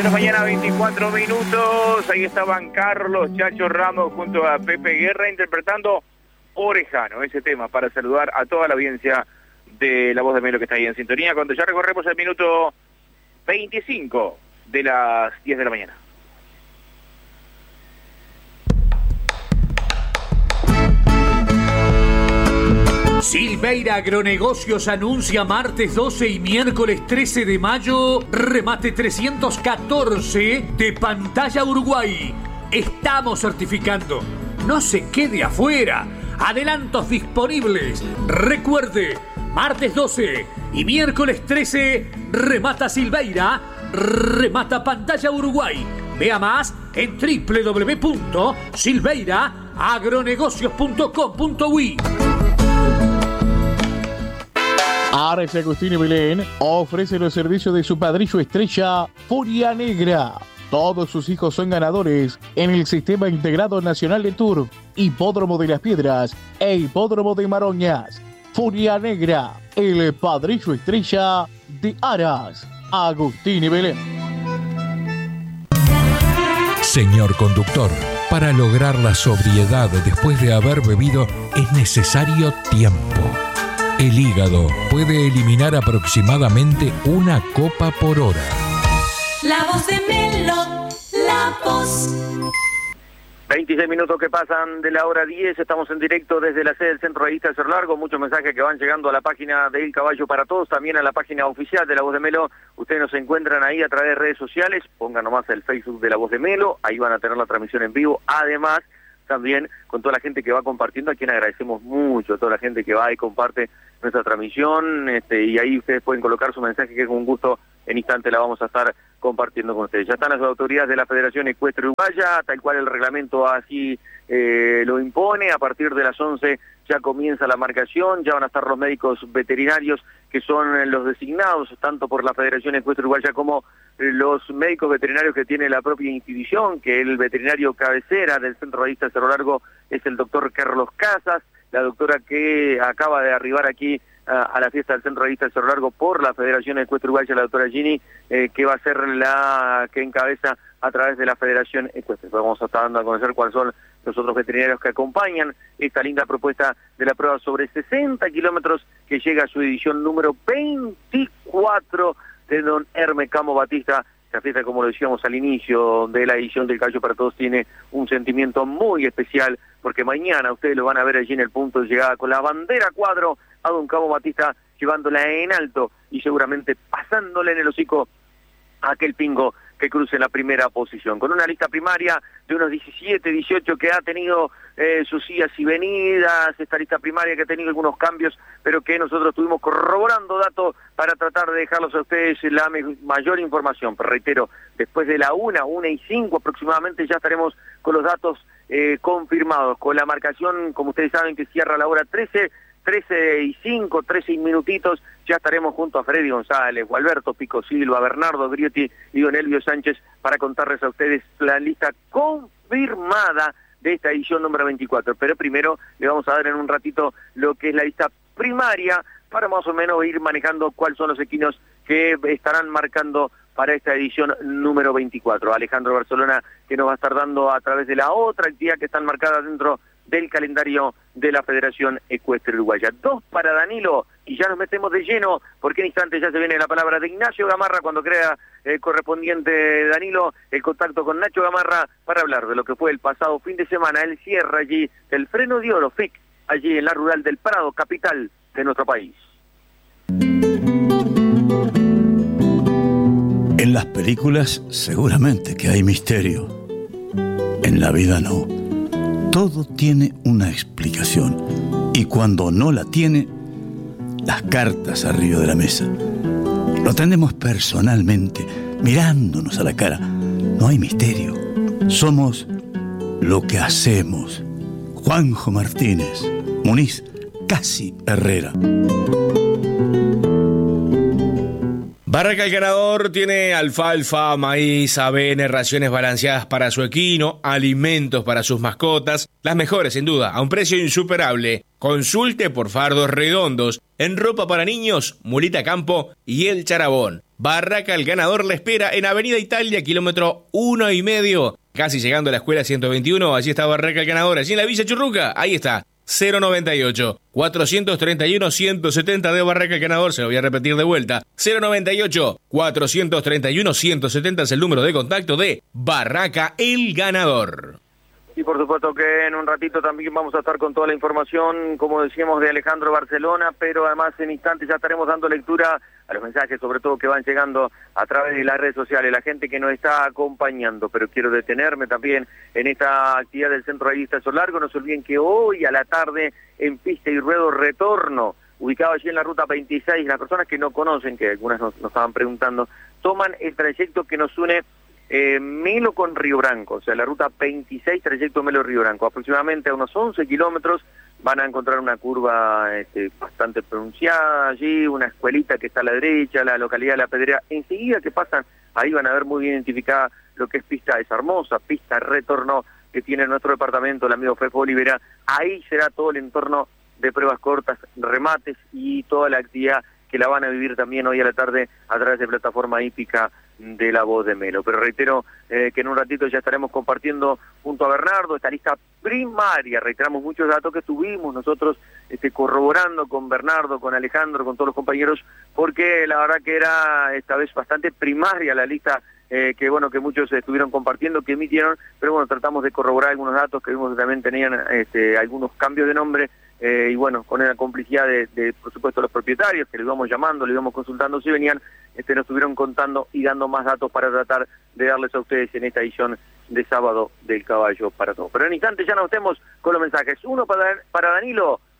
de la mañana, 24 minutos. Ahí estaban Carlos Chacho Ramos junto a Pepe Guerra interpretando Orejano, ese tema, para saludar a toda la audiencia de La Voz de Melo que está ahí en sintonía, cuando ya recorremos el minuto 25 de las 10 de la mañana. Silveira Agronegocios anuncia martes 12 y miércoles 13 de mayo remate 314 de Pantalla Uruguay. Estamos certificando. No se quede afuera. Adelantos disponibles. Recuerde, martes 12 y miércoles 13 remata Silveira, remata Pantalla Uruguay. Vea más en www.silveiraagronegocios.com.uy. Ares Agustín Belén ofrece los servicios de su padrillo estrella Furia Negra. Todos sus hijos son ganadores en el Sistema Integrado Nacional de Turf, Hipódromo de las Piedras e Hipódromo de Maroñas. Furia Negra, el padrillo estrella de Aras Agustín Belén. Señor conductor, para lograr la sobriedad después de haber bebido es necesario tiempo. El hígado puede eliminar aproximadamente una copa por hora. La voz de Melo, la voz. 26 minutos que pasan de la hora 10, estamos en directo desde la sede del Centro Revista de Cerro Largo, muchos mensajes que van llegando a la página de El Caballo para Todos, también a la página oficial de La Voz de Melo. Ustedes nos encuentran ahí a través de redes sociales, pongan nomás el Facebook de La Voz de Melo, ahí van a tener la transmisión en vivo, además también con toda la gente que va compartiendo, a quien agradecemos mucho, a toda la gente que va y comparte nuestra transmisión, y ahí ustedes pueden colocar su mensaje, que con un gusto en instante la vamos a estar compartiendo con ustedes. Ya están las autoridades de la Federación Ecuestre Uruguaya, tal cual el reglamento así lo impone. A partir de las 11 ya comienza la marcación, ya van a estar los médicos veterinarios que son los designados tanto por la Federación Ecuestre Uruguaya como los médicos veterinarios que tiene la propia institución, que el veterinario cabecera del Centro Revista Cerro Largo es el doctor Carlos Casas, la doctora que acaba de arribar aquí a la fiesta del Centro Revista Cerro Largo por la Federación Ecuestre Uruguaya, la doctora Gini, que va a ser la que encabeza a través de la Federación Ecuestre. Vamos a estar dando a conocer cuáles son los otros veterinarios que acompañan esta linda propuesta de la prueba sobre 60 kilómetros que llega a su edición número 24 de don Hermes Camo Batista. Esta fiesta, como lo decíamos al inicio de la edición del Caballo para Todos, tiene un sentimiento muy especial, porque mañana ustedes lo van a ver allí en el punto de llegada con la bandera cuadro a don Camo Batista, llevándola en alto y seguramente pasándole en el hocico a aquel pingo que cruce en la primera posición, con una lista primaria de unos 17, 18 que ha tenido sus idas y venidas, esta lista primaria que ha tenido algunos cambios, pero que nosotros estuvimos corroborando datos para tratar de dejarlos a ustedes la mayor información. Pero reitero, después de la 1:05 aproximadamente ya estaremos con los datos confirmados, con la marcación, como ustedes saben, que cierra a la hora 13:05, 13 minutitos, ya estaremos junto a Freddy González, Gualberto Pico Silva, Bernardo Griotti y don Elvio Sánchez para contarles a ustedes la lista confirmada de esta edición número 24. Pero primero le vamos a dar en un ratito lo que es la lista primaria para más o menos ir manejando cuáles son los equinos que estarán marcando para esta edición número 24. Alejandro Barcelona, que nos va a estar dando a través de la otra actividad que están marcadas dentro del calendario de la Federación Ecuestre Uruguaya. 2 para Danilo, y ya nos metemos de lleno, porque en instantes ya se viene la palabra de Ignacio Gamarra cuando crea el correspondiente Danilo, el contacto con Nacho Gamarra para hablar de lo que fue el pasado fin de semana, el cierre allí del Freno de Oro, FIC, allí en la rural del Prado, capital de nuestro país. En las películas seguramente que hay misterio. En la vida no. Todo tiene una explicación. Y cuando no la tiene, las cartas arriba de la mesa. Lo atendemos personalmente, mirándonos a la cara. No hay misterio. Somos lo que hacemos. Juanjo Martínez, Muniz Casi Herrera. Barraca El Ganador tiene alfalfa, maíz, avena, raciones balanceadas para su equino, alimentos para sus mascotas, las mejores sin duda, a un precio insuperable. Consulte por fardos redondos, en ropa para niños, Mulita Campo y El Charabón. Barraca El Ganador le espera en Avenida Italia, kilómetro 1,5, casi llegando a la escuela 121, allí está Barraca El Ganador, allí en la Villa Churruca, ahí está. 098-431-170 de Barraca El Ganador, se lo voy a repetir de vuelta, 098-431-170 es el número de contacto de Barraca El Ganador. Y por supuesto que en un ratito también vamos a estar con toda la información, como decíamos, de Alejandro Barcelona, pero además en instantes ya estaremos dando lectura a los mensajes, sobre todo que van llegando a través de las redes sociales, la gente que nos está acompañando. Pero quiero detenerme también en esta actividad del Centro Revista Cerro Largo. No se olviden que hoy a la tarde en Pista y Ruedo Retorno, ubicado allí en la ruta 26, las personas que no conocen, que algunas nos estaban preguntando, toman el trayecto que nos une Melo con Río Branco, o sea, la ruta 26, trayecto Melo-Río Branco, aproximadamente a unos 11 kilómetros, van a encontrar una curva bastante pronunciada allí, una escuelita que está a la derecha, la localidad de La Pedrera. Enseguida que pasan, ahí van a ver muy bien identificada lo que es Pista Esa Hermosa, Pista Retorno que tiene nuestro departamento, el amigo Fefo Olivera. Ahí será todo el entorno de pruebas cortas, remates y toda la actividad que la van a vivir también hoy a la tarde a través de plataforma hípica de La Voz de Melo. Pero reitero que en un ratito ya estaremos compartiendo junto a Bernardo esta lista primaria. Reiteramos muchos datos que tuvimos nosotros corroborando con Bernardo, con Alejandro, con todos los compañeros, porque la verdad que era esta vez bastante primaria la lista que muchos estuvieron compartiendo, que emitieron, pero bueno, tratamos de corroborar algunos datos que vimos que también tenían algunos cambios de nombre. Y bueno, con la complicidad de por supuesto, los propietarios, que le íbamos llamando, le íbamos consultando si venían, nos estuvieron contando y dando más datos para tratar de darles a ustedes en esta edición de sábado del Caballo para Todos. Pero en instantes ya nos vemos con los mensajes. Uno para Danilo,